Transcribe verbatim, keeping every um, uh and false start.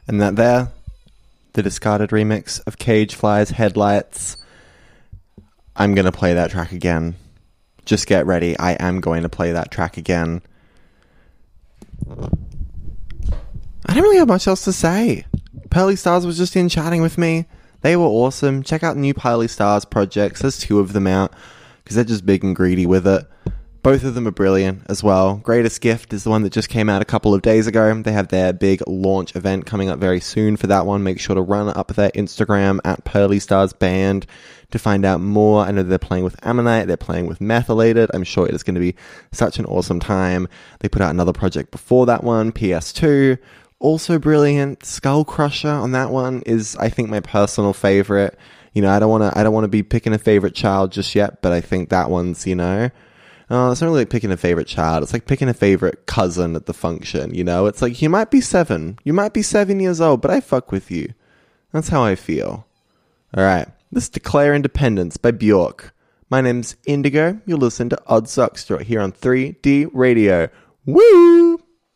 And that there, the discarded remix of Cage Fly's Headlights. I'm going to play that track again. Just get ready. I am going to play that track again. I don't really have much else to say. Pearly Stars was just in chatting with me. They were awesome. Check out the new Pearly Stars projects. There's two of them out because they're just big and greedy with it. Both of them are brilliant as well. Greatest Gift is the one that just came out a couple of days ago. They have their big launch event coming up very soon for that one. Make sure to run up their Instagram at Pearly Stars Band to find out more. I know they're playing with Ammonite. They're playing with Methylated. I'm sure it is going to be such an awesome time. They put out another project before that one, P S two. Also brilliant. Skull Crusher on that one is, I think, my personal favorite. You know, I don't want to I don't want to be picking a favorite child just yet, but I think that one's, you know... Oh, it's not really like picking a favorite child. It's like picking a favorite cousin at the function, you know? It's like, you might be seven. You might be seven years old, but I fuck with you. That's how I feel. Alright, this is Declare Independence by Bjork. My name's Indigo. You'll listen to Odd Socks here on three D Radio. Woo!